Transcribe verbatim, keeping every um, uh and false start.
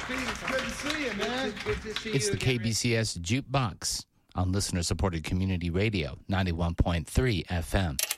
Steve. Good to see you, man. Good to, good to see It's you the again, K B C S Jukebox on listener-supported community radio, ninety-one point three F M.